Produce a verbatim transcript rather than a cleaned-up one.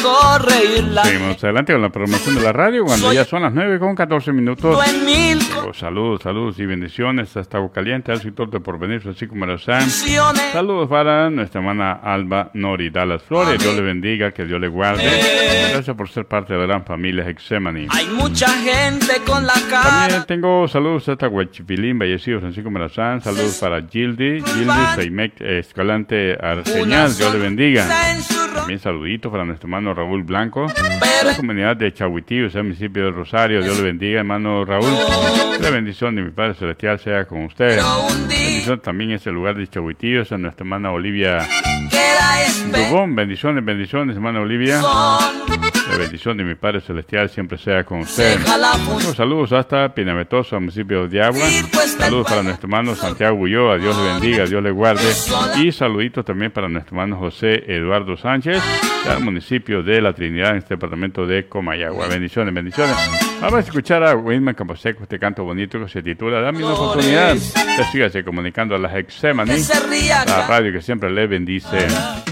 hago reír la Seguimos adelante con la programación de la radio cuando Soy ya son las nueve con catorce minutos. Oh, saludos, saludos y bendiciones hasta Aguascalientes, al sector de Porvenir, Francisco Marazán. Saludos para nuestra hermana Alba Nori Dallas Flores. Dios le bendiga, que Dios le guarde. Gracias por ser parte de la gran familia Hexemani. Hay mucha gente con la cara. También tengo saludos hasta Huachipilín, Vallecido, Francisco Marazán. Saludos para Gildi, Gildi Seimec Escalante Arseñal. Dios le bendiga. También saluditos para nuestro hermano Raúl Blanco, de la comunidad de Chahuitío, el municipio de Rosario. Dios le bendiga, hermano Raúl. La bendición de mi Padre Celestial sea con usted. Bendición también es el lugar de Chahuitío, es nuestra hermana Olivia Dubón. Bendiciones, bendiciones, hermana Olivia. La bendición de mi Padre Celestial siempre sea con usted. Unos saludos hasta Pinametoso, municipio de Agua. Saludos para nuestro hermano Santiago Ulloa. Dios le bendiga, Dios le guarde. Y saluditos también para nuestro hermano José Eduardo Sánchez, del municipio de La Trinidad, en este departamento de Comayagua. Bendiciones, bendiciones. Vamos a escuchar a Wilman Camposeco, este canto bonito que se titula Dame una oportunidad. Usted sígase comunicando a la Hexemani, la radio que siempre le bendice.